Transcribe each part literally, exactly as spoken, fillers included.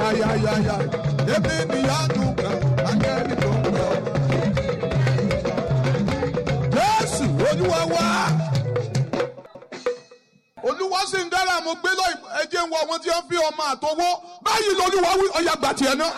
ayayayaya. Èmi níyanu kan, áńgẹ́lì tó ń bọ̀. Jésù Olúwa wá. Olúwa sì ń dára mo gbé lọ ẹjẹ ń wọ àwọn tí wọ́n fi ọmọ àtọwọ́ báyìí lọ́lúwa wí ọ̀yà gbà tiẹ̀ náà.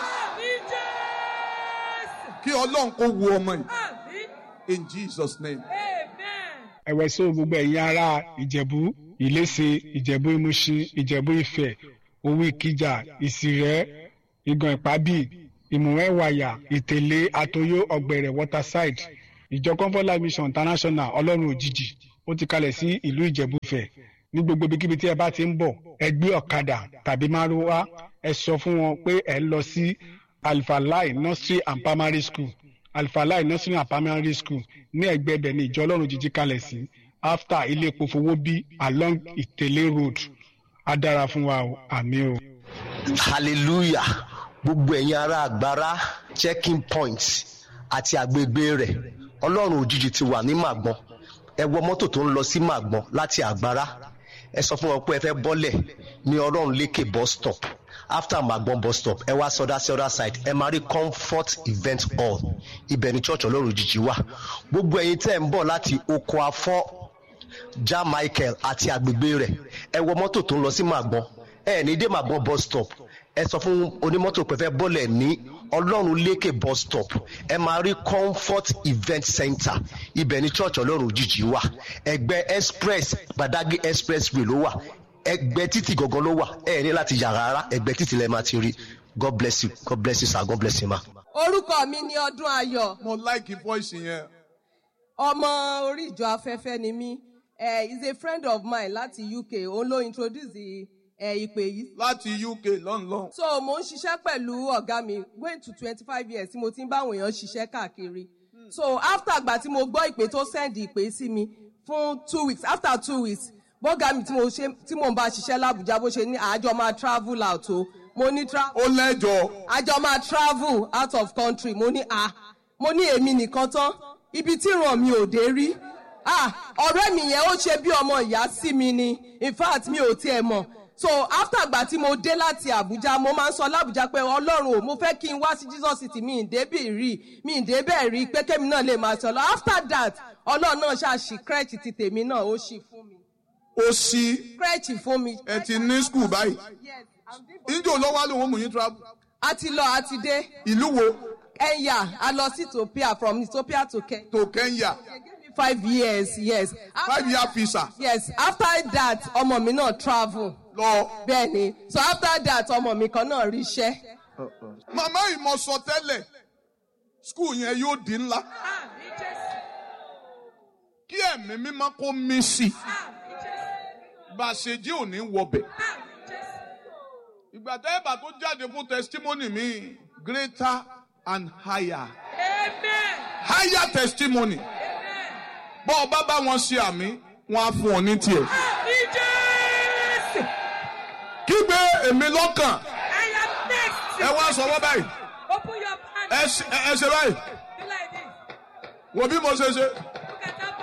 Kí Ọlọ́run kó wo ọmọ yìí. In Jesus' name. Ẹ̀wẹ̀ sọ gbogbo ẹ̀yin ará Ìjẹ̀bú, Ìléṣe, Ìjẹ̀bú Ìmúṣin, Ìjẹ̀bú Ifẹ̀, Owó Ìkìjà, Ìsìrẹ́, Ìgàn Ìpábì, Ìmùwẹ̀wàyà, Ìtẹ̀lé, Àtòyó, Ọ̀gbẹ̀rẹ̀, Waterside. Ìjọ Comfort Life Mission International Ọlọ́run òjijì ó ti kalẹ̀ sí ìlú Ìjẹ̀bú Ifẹ̀. Ní gbogbo ibikíbi tí ẹ bá ti ń bọ̀, ẹ gbé ọ̀kadà tàbí márúwá, ẹ sọ fún wọn pé ẹ lọ sí Alphalai Nursery and Primary School. Alphalai Nursery and Primary School ní ẹ̀gbẹ́ ibẹ̀ ní ìjọ Ọlọ́run jíjí kalẹ̀ sí after ilé epo Fowóbí along Ìtẹ̀lé road. Á dára fún wa o, àmín o. Hallelujah. Gbogbo ẹ̀yin ará Àgbàrá, checking point àti àgbègbè rẹ̀, Ọlọ́run òjijì ti wà ní Màgbọ́n. Ẹ wọ mọ́tò tó ń lọ sí Màgbọ́n láti Àgbàrá. Ẹ sọ fún wọn pé ẹ fẹ́ bọ́lẹ̀ ní Ọlọ́run lékè bus stop. After Màgbọ́n bus stop, ẹ wá sọdá sí other side, ẹ máa rí Comfort Event Hall. Ibẹ̀ ni church Ọlọ́run òjijì wà. Gbogbo ẹ̀yin tẹ́ ń bọ̀ láti Oko Afọ́, Ja Michael àti àgbègbè rẹ̀, ẹ wọ mọ́tò tó ń lọ sí Màgbọ́n. Ẹ ní dé Màgbọ́n bus stop. Ẹ sọ fún onímọ́tò pé ẹ fẹ́ bọ́lẹ̀ ní Ọlọ́run lékè bus stop. Ẹ máa rí Comfort Event Center. Ibẹ̀ ni church Ọlọ́run òjijì wà. Ẹgbẹ́ express Gbàdágì expressway ló wà. Ẹgbẹ́ títì gangan ló wà. Ẹ ní láti yà rárá. Ẹgbẹ́ títì lẹ máa ti rí. God bless you. God bless you sir. God bless you ma. Orúkọ mi ni Ọdún Ayọ̀. Mo like voice yẹn. Ọmọ orí ìjọ afẹ́fẹ́ ni mí. Uh, he's a friend of mine láti U K. Òun ló introduce the uh, ìpè yìí. Láti U K lọ́nlọ́n. So mo ń ṣiṣẹ́ pẹ̀lú ọ̀gá mi going to twenty-five years tí mo ti ń bá àwọn èèyàn ṣiṣẹ́ káàkiri. So after àgbà tí mo gbọ́ ìpè tó send ìpè sí mi fún two weeks after two weeks bọ́gà mi tí mo ṣe tí mo ń bá ṣiṣẹ́ l'Ábùjá bó ṣe ní àjọ máa travel out o mo ní tra. Ó lẹ́jọ́. Àjọ máa travel out of country mo ní ah mo ní èmi nìkan tán ibi tí ràn mí ò dé rí. Ah, ọ̀rẹ́ mi yẹn ó ṣe bí ọmọ ìyá sí mi ni. In fact, mi ò tiẹ̀ mọ̀. So after àgbà tí mo dé láti Àbújá, mo máa ń sọ l'Ábùjá pé Ọlọ́run o, mo fẹ́ kí n wá sí Jesus City mi ìdébì rí, mi ìdébẹ̀ rí pé kémi náà lè máa sọ lọ. After that, Ọlọ́run náà ṣàṣì crèche ti tèmi náà ó ṣì fún mi. Ó ṣí. Crèche fún mi. Ẹ ti ní school báyìí. Yes. Ìjọ lọ́wọ́ ló ń mú yín travel. A ti lọ, a ti dé. Ìlú wo? Kenya, a lọ sí Ethiopia, from Ethiopia to Kenya. To Kenya. Five years, yes. Five year visa. Yes. After that, ọmọ mi náà travel. Lọ. Bẹ́ẹ̀ni. So after that, ọmọ mi kan náà ríṣẹ́. Màmá ìmọ̀ sọ tẹ́lẹ̀, school yẹn yóò di ńlá. Kí ẹ̀mí mímọ́ kó mí sí. Bàṣẹ́jì ò ní wọbẹ̀. Ìgbà tẹ́ ẹ̀bà tó jáde fún testimony mi, greater and higher. Amen. Higher testimony. Bọ́ ọ bá bá wọn ṣe àmì, wọ́n á fún ọ ní tiẹ̀. Kígbe èmi lọ́kàn. Ẹ wá sọ wọ́n báyìí. Ẹ ṣe báyìí. Wo bí mo ṣe ṣe.